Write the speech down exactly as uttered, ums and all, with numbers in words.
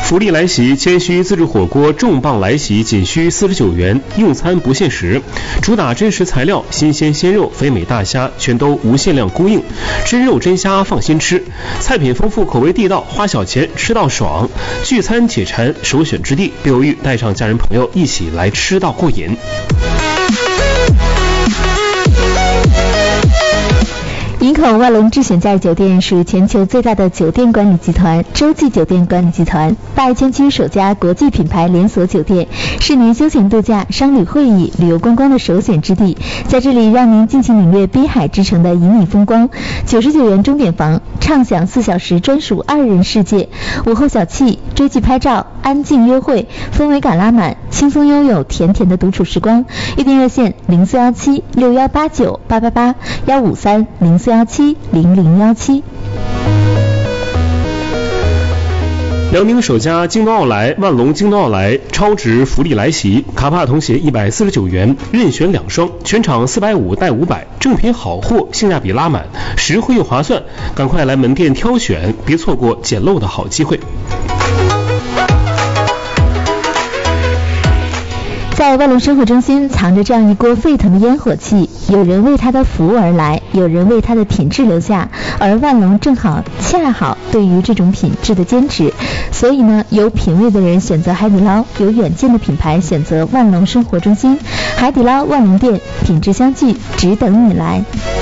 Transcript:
福利来袭，谦虚自助火锅重磅来袭，仅需四十九元，用餐不限时。主打真实材料，新鲜鲜肉，肥美大虾全都无限量供应，真肉真虾放心吃。菜品丰富，口味地道，花小钱吃到爽。聚餐解馋首选之地，别犹豫，带上家人朋友一起来吃到过瘾。 营口万隆智选假日酒店属于全球最大的酒店管理集团洲际酒店管理集团，大爱圈区首家国际品牌连锁酒店，是您休闲度假、商旅会议、旅游观光的首选之地。在这里，让您尽情领略滨海之城的旖旎风光。九十九元钟点房，畅享四小时专属二人世界。午后小憩，追剧拍照，安静约会，氛围感拉满，轻松拥有甜甜的独处时光。预订热线零四幺七六幺八九八八八幺五三零四幺七零零幺七。 辽宁首家京东奥莱万隆京东奥莱超值福利来袭，卡帕童鞋一百四十九元，任选两双，全场四百五带五百，正品好货，性价比拉满，实惠又划算，赶快来门店挑选，别错过捡漏的好机会。 在万隆生活中心藏着这样一锅沸腾的烟火气，有人为它的服务而来，有人为它的品质留下，而万隆正好恰好对于这种品质的坚持，所以呢，有品味的人选择海底捞，有远见的品牌选择万隆生活中心。海底捞万隆店，品质相聚，只等你来。